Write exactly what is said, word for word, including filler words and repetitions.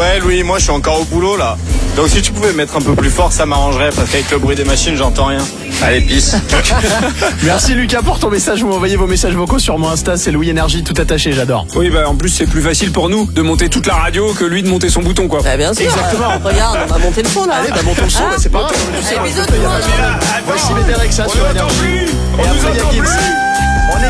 Ouais Louis, moi je suis encore au boulot là. Donc si tu pouvais mettre un peu plus fort, ça m'arrangerait parce qu'avec le bruit des machines, j'entends rien. Allez, pisse. Merci Lucas pour ton message. Vous m'envoyez vos messages vocaux sur mon Insta, c'est Louis Énergie tout attaché, j'adore. Oui, bah en plus c'est plus facile pour nous de monter toute la radio que lui de monter son bouton, quoi. Bah, bien sûr. Exactement. Regarde, on va monter le son là. Allez, bah montons le son, bah, c'est pas grave. Allez, bisous tout le monde. Voici Médéric ça sur Énergie. Et après il y a Gims. On est